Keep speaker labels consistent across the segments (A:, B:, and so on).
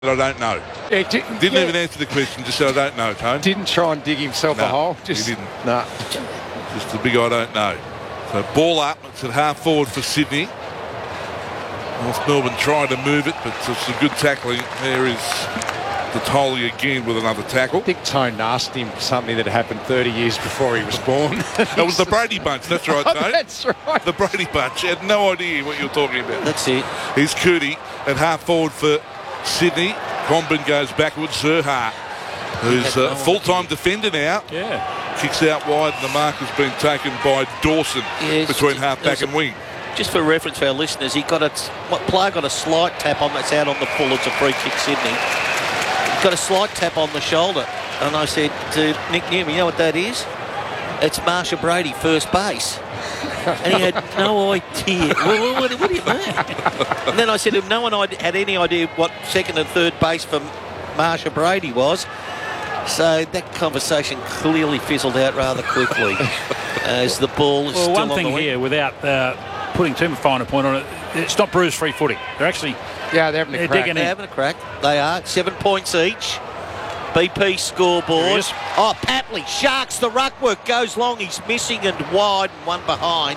A: I don't know. Didn't even answer the question, just said I don't know, Tone.
B: Didn't try and dig himself a hole.
A: He didn't.
B: No.
A: Just the big I don't know. So ball up, it's at half forward for Sydney. North Melbourne tried to move it, but it's some good tackling. There is Detoli again with another tackle.
B: I think Tone asked him something that happened 30 years before he was born.
A: That was the Brady Bunch, that's right, Tone.
B: Oh, that's right.
A: The Brady Bunch. Had no idea what you were talking about.
C: That's it.
A: Here's Cootie at half forward for Sydney. Combin goes backwards. Zerha, who's a full-time defender now.
C: Yeah.
A: Kicks out wide, and the mark has been taken by Dawson between half-back and wing.
C: Just for reference for our listeners, player got a slight tap on that's out on the full. It's a free kick, Sydney. Got a slight tap on the shoulder. And I said to Nick Newman, you know what that is? It's Marsha Brady, first base. And he had no idea. Well, what do you mean? And then I said to him, no one had any idea what second and third base for Marsha Brady was. So that conversation clearly fizzled out rather quickly as the ball is still on the wing.
D: One thing here, without putting too fine a point on it, it's not Bruce free footing. They're actually...
B: Yeah, they're having a crack.
C: They're having a crack. They are. 7 points each. BP scoreboard. Oh, Papley. Sharks, the ruck work goes long. He's missing and wide and one behind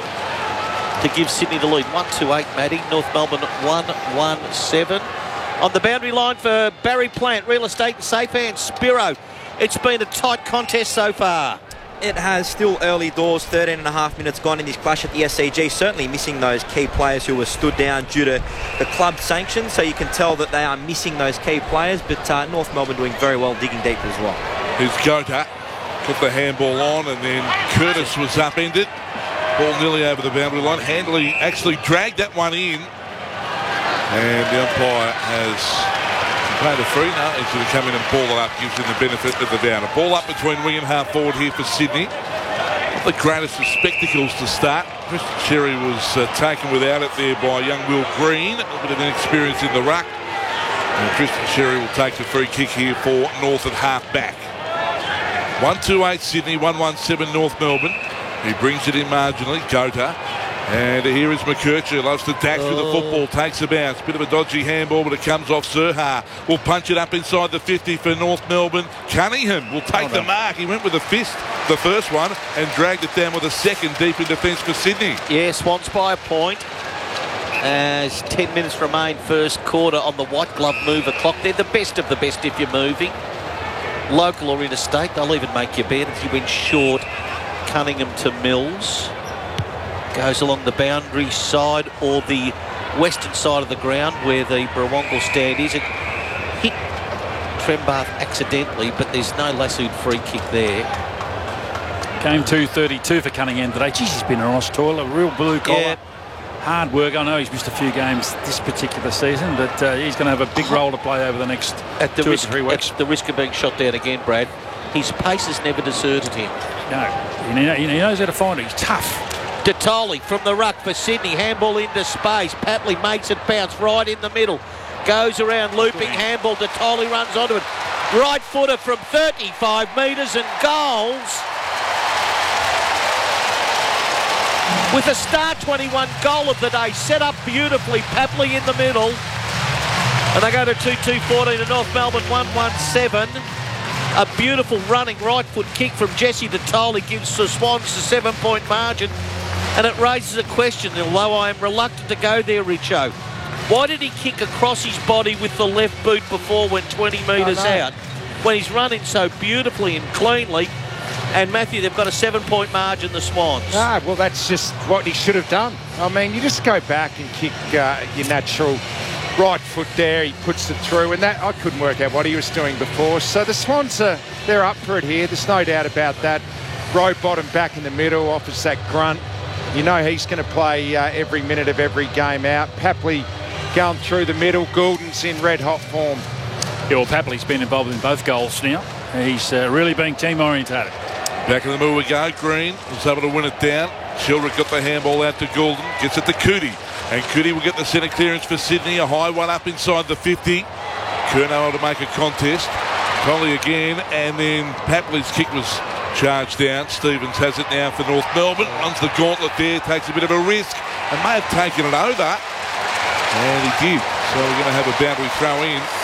C: to give Sydney the lead. 1-2-8, Matty. North Melbourne 1-1-7. On the boundary line for Barry Plant, Real Estate and Safe Hands, Spiro. It's been a tight contest so far.
E: It has. Still early doors, 13 and a half minutes gone in this clash at the SCG. Certainly missing those key players who were stood down due to the club sanctions, so you can tell that they are missing those key players, but North Melbourne doing very well digging deep as well.
A: Here's Gota, put the handball on, and then Curtis was upended. Ball nearly over the boundary line. Handley actually dragged that one in, and the umpire has paid a free. No, he's going to come in and ball it up, gives him the benefit of the doubt. A ball up between wing and half forward here for Sydney. Not the greatest of spectacles to start. Christian Cherry was taken without it there by young Will Green. A little bit of inexperience in the ruck. And Christian Cherry will take the free kick here for North at half back. 1-2-8 Sydney, 1-1-7 North Melbourne. He brings it in marginally, Gota. And here is McKercher, loves to dash with the football, takes a bounce. Bit of a dodgy handball, but it comes off Zerha. Will punch it up inside the 50 for North Melbourne. Cunningham will take the mark. He went with a fist, the first one, and dragged it down with a second deep in defence for Sydney.
C: Yeah, Swans by a point. As 10 minutes remain first quarter on the white glove mover clock. They're the best of the best if you're moving. Local or interstate, they'll even make you bet if you went short. Cunningham to Mills. Goes along the boundary side or the western side of the ground where the Brawongle stand is. It hit Trembath accidentally, but there's no lassoed free kick there.
D: Game 2:32 for Cunningham today. Jeez, he's been a nice toiler, a real blue collar.
C: Yeah.
D: Hard work. I know he's missed a few games this particular season, but he's going to have a big role to play over the next 2 or 3 weeks.
C: At the risk of being shot down again, Brad, his pace has never deserted him.
D: No, he knows how to find it. He's tough.
C: Detoli from the ruck for Sydney. Handball into space. Papley makes it bounce right in the middle. Goes around looping handball. Detoli runs onto it. Right footer from 35 metres and goals. With a star 21 goal of the day. Set up beautifully. Papley in the middle. And they go to 2-2-14 to North Melbourne 1-1-7. A beautiful running right foot kick from Jesse Detoli gives the Swans a 7-point margin. And it raises a question, although I am reluctant to go there, Richo. Why did he kick across his body with the left boot before when 20 metres out, when he's running so beautifully and cleanly? And, Matthew, they've got a 7-point margin, the Swans.
B: Ah, well, that's just what he should have done. I mean, you just go back and kick your natural right foot there. He puts it through, and that I couldn't work out what he was doing before. So the Swans, they're up for it here. There's no doubt about that. Rowbottom back in the middle, offers that grunt. You know he's going to play every minute of every game out. Papley going through the middle. Goulden's in red-hot form.
D: Yeah, well, Papley's been involved in both goals now. He's really being team-orientated.
A: Back in the middle we go. Green was able to win it down. Shildrick got the handball out to Goulden. Gets it to Cootie. And Cootie will get the centre clearance for Sydney. A high one up inside the 50. Curnow able to make a contest. Collie again. And then Papley's kick was charged down. Stevens has it now for North Melbourne. Runs the gauntlet there. Takes a bit of a risk. And may have taken it over. And he did. So we're going to have a boundary throw in